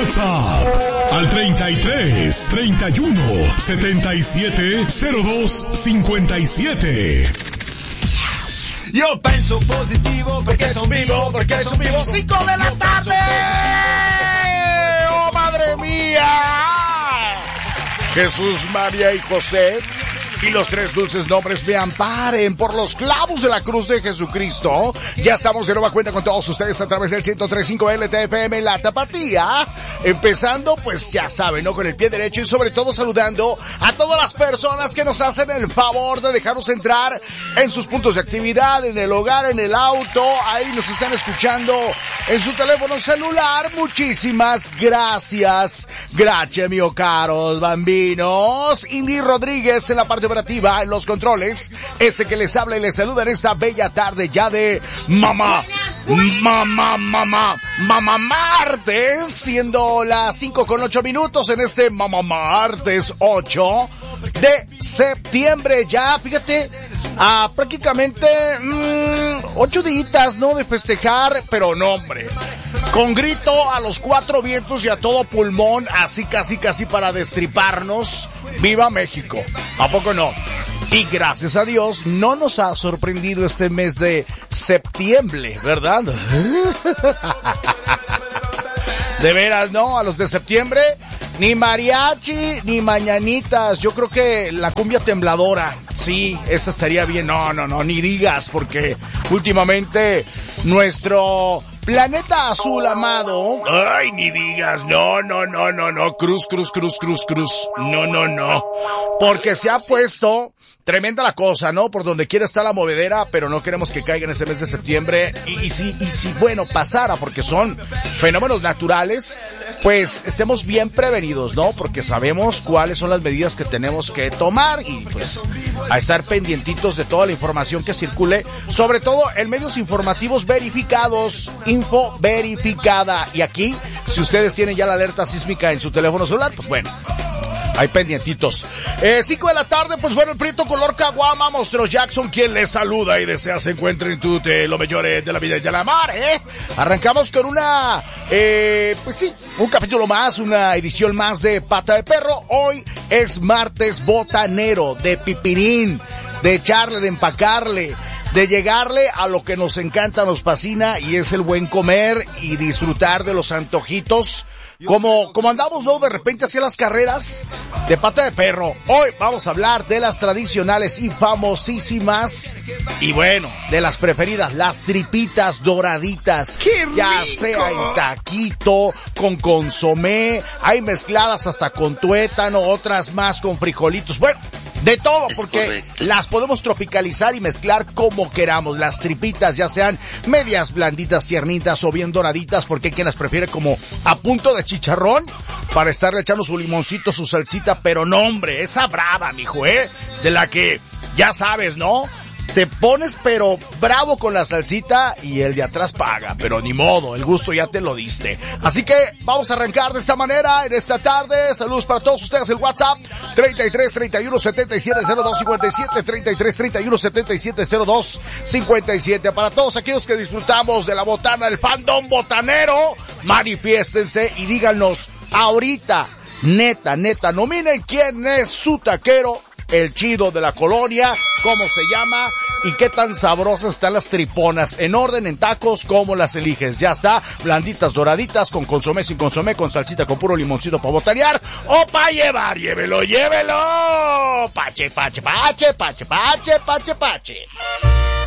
WhatsApp al 33 31 77 02 57. Yo penso positivo perché son vivo, 5 de la tarde. ¡Oh, madre mía! Jesús, María y José y los tres dulces nombres me amparen por los clavos de la cruz de Jesucristo. Ya estamos de nueva cuenta con todos ustedes a través del 103.5 LTFM La Tapatía. Empezando, pues ya saben, ¿no? Con el pie derecho y sobre todo saludando a todas las personas que nos hacen el favor de dejarnos entrar en sus puntos de actividad, en el hogar, en el auto. Ahí nos están escuchando en su teléfono celular. Muchísimas gracias. Gracias, mio caros bambinos. Indy Rodríguez en la parte operativa, en los controles. Este que les habla y les saluda en esta bella tarde ya de mamá martes, siendo las 5:08 en este mamá martes 8 de septiembre. Ya, fíjate, prácticamente 8 días, ¿no? De festejar, pero no, hombre, con grito a los 4 vientos y a todo pulmón, así casi para destriparnos. ¡Viva México! ¿A poco no? Y gracias a Dios no nos ha sorprendido este mes de septiembre, ¿verdad? De veras, ¿no? A los de septiembre, ni mariachi, ni mañanitas. Yo creo que la cumbia tembladora, sí, esa estaría bien. No, ni digas, porque últimamente nuestro planeta azul amado, ay, ni digas, no, cruz, no, porque se ha puesto tremenda la cosa, ¿no? Por donde quiera está la movedera, pero no queremos que caiga en ese mes de septiembre, y si, bueno, pasara, porque son fenómenos naturales, pues estemos bien prevenidos, ¿no? Porque sabemos cuáles son las medidas que tenemos que tomar, y pues a estar pendientitos de toda la información que circule, sobre todo en medios informativos verificados, info verificada. Y aquí, si ustedes tienen ya la alerta sísmica en su teléfono celular, pues bueno, hay pendientitos. 5 de la tarde, pues bueno, el prieto color caguama, Monstruo Jackson, quien les saluda y desea se encuentren tutte lo mejore de la vida y de la mar, Arrancamos con una, pues sí, un capítulo más, una edición más de Pata de Perro. Hoy es martes botanero, de pipirín, de echarle, de empacarle, de llegarle a lo que nos encanta, nos fascina, y es el buen comer y disfrutar de los antojitos. Como andamos, ¿no? De repente hacia las carreras de Pata de Perro. Hoy vamos a hablar de las tradicionales y famosísimas, y bueno, de las preferidas, las tripitas doraditas. ¡Qué rico! Ya sea en taquito, con consomé, hay mezcladas hasta con tuétano, otras más con frijolitos. Bueno, de todo, porque las podemos tropicalizar y mezclar como queramos. Las tripitas, ya sean medias blanditas, tiernitas o bien doraditas, porque hay quien las prefiere como a punto de chicharrón, para estarle echando su limoncito, su salsita, pero no, hombre, esa brava, mijo, de la que ya sabes, ¿no? Te pones pero bravo con la salsita y el de atrás paga, pero ni modo, el gusto ya te lo diste. Así que vamos a arrancar de esta manera en esta tarde. Saludos para todos ustedes, el WhatsApp 33 31 77 02 57, 33 31 77 02 57. Para todos aquellos que disfrutamos de la botana, el fandom botanero, manifiéstense y díganos ahorita, neta, nominen quién es su taquero, el chido de la colonia, cómo se llama y qué tan sabrosas están las triponas. En orden, en tacos, cómo las eliges. Ya está, blanditas, doraditas, con consomé, sin consomé, con salsita, con puro limoncito para botanear, o para llevar. Llévelo. Pache.